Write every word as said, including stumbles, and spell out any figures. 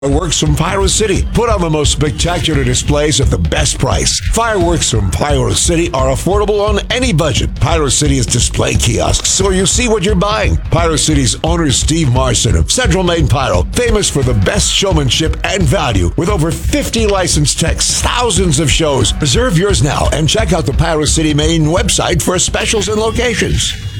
Fireworks from Pyro City. Put on the most spectacular displays at the best price. Fireworks from Pyro City are affordable on any budget. Pyro City is display kiosks, so you see what you're buying. Pyro City's owner is Steve Marson of Central Maine Pyro, famous for the best showmanship and value. With over fifty licensed techs, thousands of shows. Reserve yours now and check out the Pyro City Maine website for specials and locations.